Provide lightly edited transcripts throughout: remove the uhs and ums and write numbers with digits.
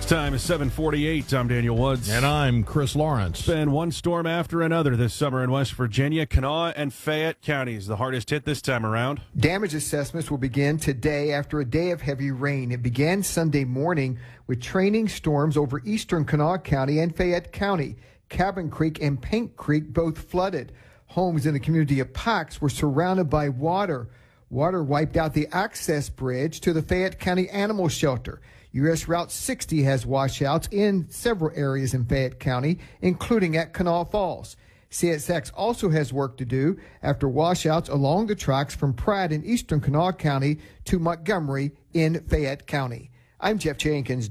Time is 7:48. I'm Daniel Woods. And I'm Chris Lawrence. It's been one storm after another this summer in West Virginia. Kanawha and Fayette counties, the hardest hit this time around. Damage assessments will begin today after a day of heavy rain. It began Sunday morning with training storms over eastern Kanawha County and Fayette County. Cabin Creek and Paint Creek both flooded. Homes in the community of Pax were surrounded by water. Water wiped out the access bridge to the Fayette County Animal Shelter. U.S. Route 60 has washouts in several areas in Fayette County, including at Kanawha Falls. CSX also has work to do after washouts along the tracks from Pratt in eastern Kanawha County to Montgomery in Fayette County. I'm Jeff Jenkins,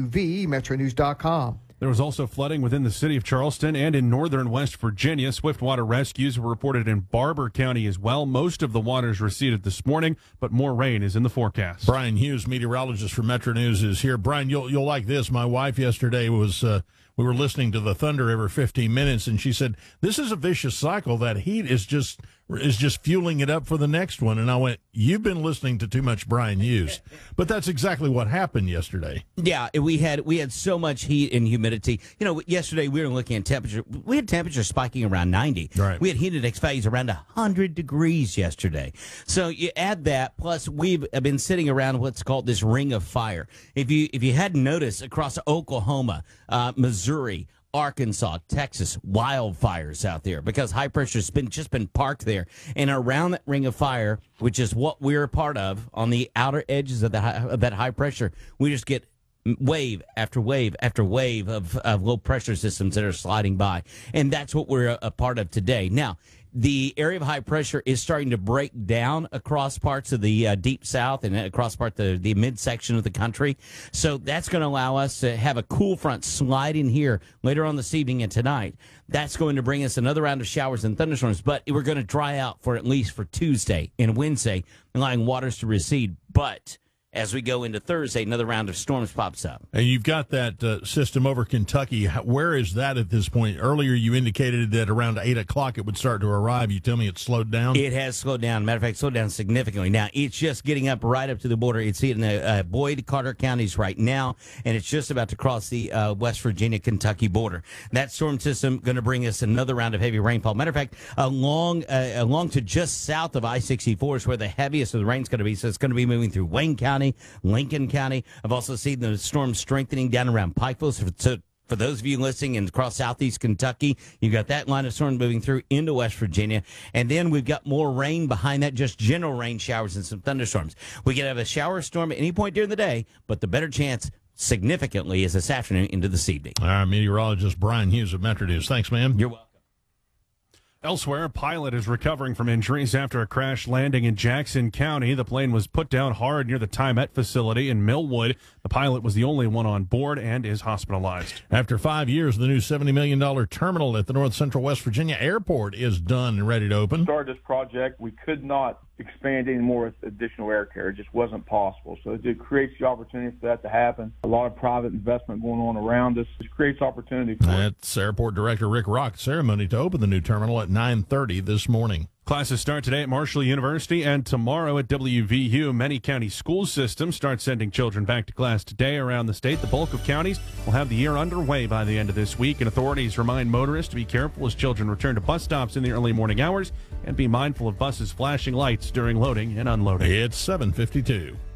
WVMetroNews.com. There was also flooding within the city of Charleston and in northern West Virginia. Swiftwater rescues were reported in Barber County as well. Most of the waters receded this morning, but more rain is in the forecast. Brian Hughes, meteorologist for Metro News, is here. Brian, you'll like this. My wife yesterday was we were listening to the thunder every 15 minutes, and she said, this is a vicious cycle. That heat is just fueling it up for the next one. And I went, you've been listening to too much Brian Hughes. But that's exactly what happened yesterday. Yeah, we had so much heat and humidity. You know, yesterday we were looking at temperature. We had temperature spiking around 90. Right. We had heat index values around 100 degrees yesterday. So you add that, plus we've been sitting around what's called this ring of fire. If you hadn't noticed, across Oklahoma, Missouri, Arkansas, Texas, wildfires out there because high pressure's just been parked there. And around that ring of fire, which is what we're a part of, on the outer edges of that high pressure, we just get wave after wave after wave of low pressure systems that are sliding by. And that's what we're a part of today. Now, the area of high pressure is starting to break down across parts of the deep south and across part of the midsection of the country. So that's going to allow us to have a cool front slide in here later on this evening and tonight. That's going to bring us another round of showers and thunderstorms, but we're going to dry out for at least for Tuesday and Wednesday, allowing waters to recede. But as we go into Thursday, another round of storms pops up. And you've got that system over Kentucky. Where is that at this point? Earlier you indicated that around 8 o'clock it would start to arrive. You tell me it's slowed down? It has slowed down. Matter of fact, slowed down significantly. Now, it's just getting up right up to the border. It's in the Boyd, Carter counties right now, and it's just about to cross the West Virginia-Kentucky border. That storm system going to bring us another round of heavy rainfall. Matter of fact, along to just south of I-64 is where the heaviest of the rain's going to be, so it's going to be moving through Wayne County, Lincoln County. I've also seen the storm strengthening down around Pikeville. So for those of you listening and across southeast Kentucky, you've got that line of storm moving through into West Virginia. And then we've got more rain behind that, just general rain showers and some thunderstorms. We could have a shower storm at any point during the day, but the better chance significantly is this afternoon into this evening. All right, meteorologist Brian Hughes of Metro News. Thanks, man. You're welcome. Elsewhere, a pilot is recovering from injuries after a crash landing in Jackson County. The plane was put down hard near the TyMet facility in Millwood. The pilot was the only one on board and is hospitalized. After 5 years, the new $70 million terminal at the North Central West Virginia Airport is done and ready to open. Started this project, we could not expand any more with additional air care. It just wasn't possible. So it creates the opportunity for that to happen. A lot of private investment going on around us. It creates opportunity for it. That's Airport Director Rick Rock. Ceremony to open the new terminal at 9:30 this morning. Classes start today at Marshall University and tomorrow at WVU. Many county school systems start sending children back to class today around the state. The bulk of counties will have the year underway by the end of this week, and authorities remind motorists to be careful as children return to bus stops in the early morning hours and be mindful of buses flashing lights during loading and unloading. It's 7:52.